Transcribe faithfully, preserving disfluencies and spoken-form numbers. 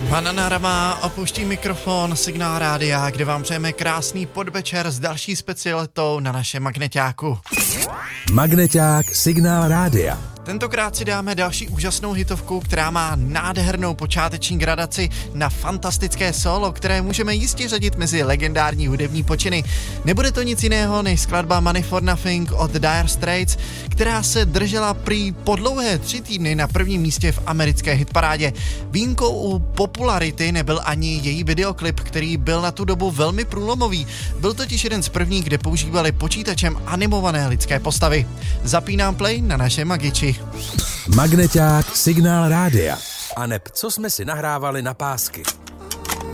Banana Rama opouští mikrofon Signál rádia, kde vám přejeme krásný podvečer s další specialitou na našem magneťáku. Magneťák Signál rádia. Tentokrát si dáme další úžasnou hitovku, která má nádhernou počáteční gradaci na fantastické solo, které můžeme jistě řadit mezi legendární hudební počiny. Nebude to nic jiného než skladba Money for Nothing od Dire Straits, která se držela prý po dlouhé tři týdny na prvním místě v americké hitparádě. Výjimkou u popularity nebyl ani její videoklip, který byl na tu dobu velmi průlomový. Byl totiž jeden z prvních, kde používali počítačem animované lidské postavy. Zapínám play na naše Magiči. Magneťák Signál rádia. A neb co jsme si nahrávali na pásky.